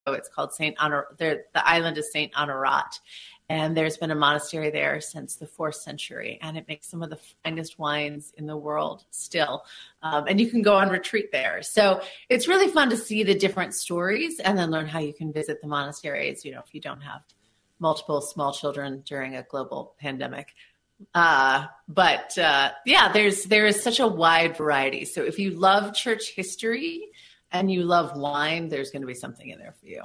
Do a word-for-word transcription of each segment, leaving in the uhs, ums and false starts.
It's called Saint Honor. The island is Saint Honorat. And there's been a monastery there since the fourth century, and it makes some of the finest wines in the world still. Um, and you can go on retreat there. So it's really fun to see the different stories and then learn how you can visit the monasteries, you know, if you don't have multiple small children during a global pandemic. Uh, but uh, yeah, there's there is such a wide variety. So if you love church history and you love wine, there's going to be something in there for you.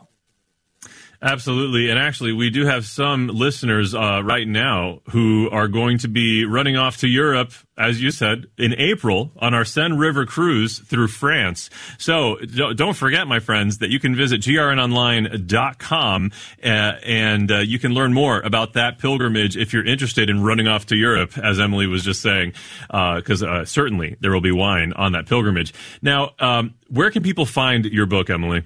Absolutely. And actually, we do have some listeners uh, right now who are going to be running off to Europe, as you said, in April on our Seine River cruise through France. So don't forget, my friends, that you can visit G R N online dot com uh, and uh, you can learn more about that pilgrimage if you're interested in running off to Europe, as Emily was just saying, because uh, uh, certainly there will be wine on that pilgrimage. Now, um, where can people find your book, Emily?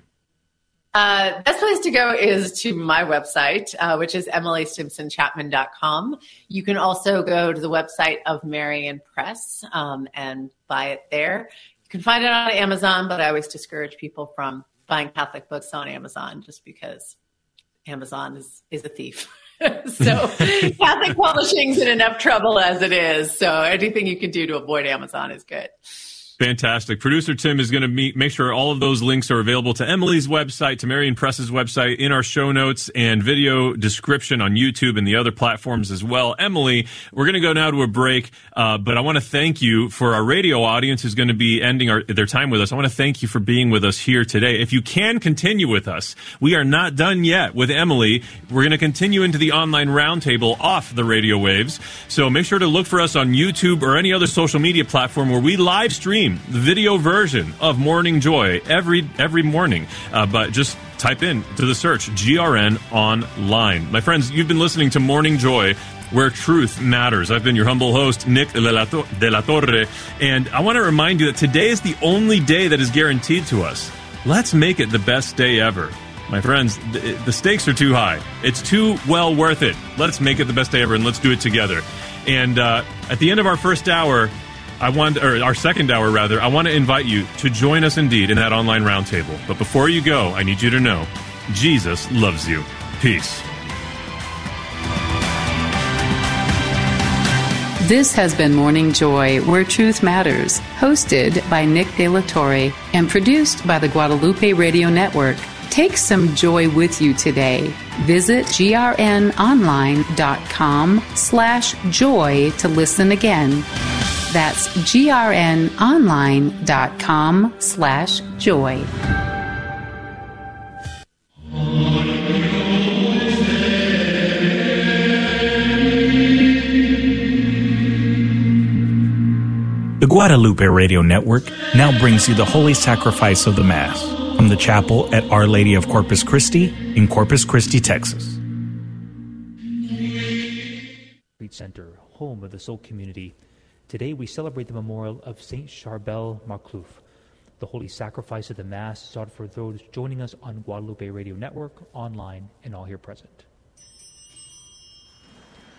Uh, best place to go is to my website, uh, which is emily simpson chapman dot com. You can also go to the website of Marian Press um, and buy it there. You can find it on Amazon, but I always discourage people from buying Catholic books on Amazon just because Amazon is, is a thief. So Catholic publishing's in enough trouble as it is. So anything you can do to avoid Amazon is good. Fantastic. Producer Tim is going to meet, make sure all of those links are available to Emily's website, to Marian Press's website, in our show notes and video description on YouTube and the other platforms as well. Emily, we're going to go now to a break, uh, but I want to thank you for our radio audience who's going to be ending our, their time with us. I want to thank you for being with us here today. If you can continue with us, we are not done yet with Emily. We're going to continue into the online roundtable off the radio waves. So make sure to look for us on YouTube or any other social media platform where we live stream the video version of Morning Joy every every morning. Uh, but just type in to the search G R N Online. My friends, you've been listening to Morning Joy, where truth matters. I've been your humble host, Nick de la, de la Torre, and I want to remind you that today is the only day that is guaranteed to us. Let's make it the best day ever. My friends, the, the stakes are too high. It's too well worth it. Let's make it the best day ever, and let's do it together. And uh, at the end of our first hour, I want, or our second hour rather, I want to invite you to join us indeed in that online roundtable. But before you go, I need you to know, Jesus loves you. Peace. This has been Morning Joy, where truth matters, hosted by Nick de la Torre and produced by the Guadalupe Radio Network. Take some joy with you today. Visit grnonline.com slash joy to listen again. That's grnonline.com slash joy. The Guadalupe Radio Network now brings you the Holy Sacrifice of the Mass from the chapel at Our Lady of Corpus Christi in Corpus Christi, Texas. Center, home of the Soul community. Today we celebrate the memorial of Saint Charbel Marclouf. The Holy Sacrifice of the Mass is sought for those joining us on Guadalupe Radio Network, online, and all here present.